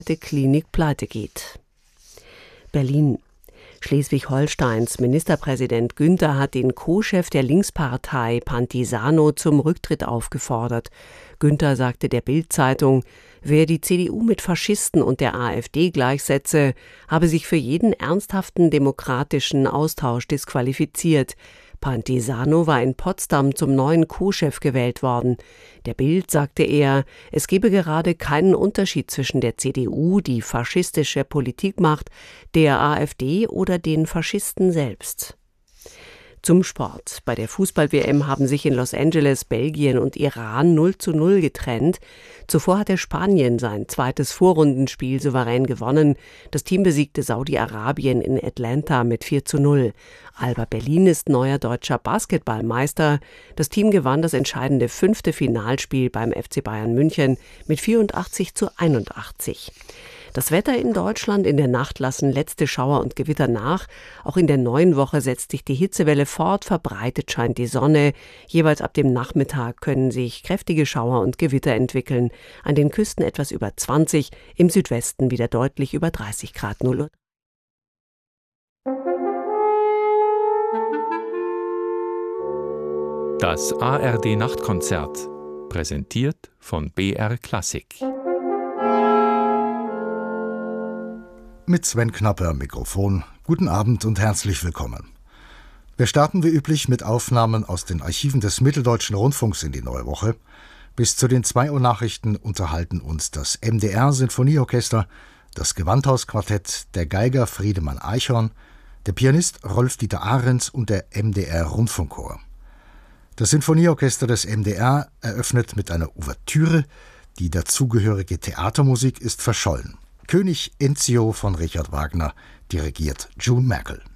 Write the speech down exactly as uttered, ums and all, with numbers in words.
die Klinik pleite geht. Berlin. Schleswig-Holsteins Ministerpräsident Günther hat den Co-Chef der Linkspartei Pantisano zum Rücktritt aufgefordert. Günther sagte der Bild-Zeitung, wer die C D U mit Faschisten und der AfD gleichsetze, habe sich für jeden ernsthaften demokratischen Austausch disqualifiziert. Pantisano war in Potsdam zum neuen Co-Chef gewählt worden. Der Bild sagte er, es gebe gerade keinen Unterschied zwischen der C D U, die faschistische Politik macht, der AfD oder den Faschisten selbst. Zum Sport. Bei der Fußball-W M haben sich in Los Angeles Belgien und Iran null zu null getrennt. Zuvor hatte Spanien sein zweites Vorrundenspiel souverän gewonnen. Das Team besiegte Saudi-Arabien in Atlanta mit vier zu null. Alba Berlin ist neuer deutscher Basketballmeister. Das Team gewann das entscheidende fünfte Finalspiel beim F C Bayern München mit vierundachtzig zu einundachtzig. Das Wetter in Deutschland: in der Nacht lassen letzte Schauer und Gewitter nach. Auch in der neuen Woche setzt sich die Hitzewelle fort, verbreitet scheint die Sonne. Jeweils ab dem Nachmittag können sich kräftige Schauer und Gewitter entwickeln. An den Küsten etwas über zwanzig, im Südwesten wieder deutlich über dreißig Grad null. Das A R D-Nachtkonzert, präsentiert von B R Klassik. Mit Sven Knapper am Mikrofon. Guten Abend und herzlich willkommen. Wir starten wie üblich mit Aufnahmen aus den Archiven des Mitteldeutschen Rundfunks in die neue Woche. Bis zu den zwei Uhr Nachrichten unterhalten uns das M D R-Sinfonieorchester, das Gewandhausquartett, der Geiger Friedemann Eichhorn, der Pianist Rolf-Dieter Ahrens und der M D R-Rundfunkchor. Das Sinfonieorchester des M D R eröffnet mit einer Ouvertüre. Die dazugehörige Theatermusik ist verschollen. König Enzio von Richard Wagner dirigiert June Merkel.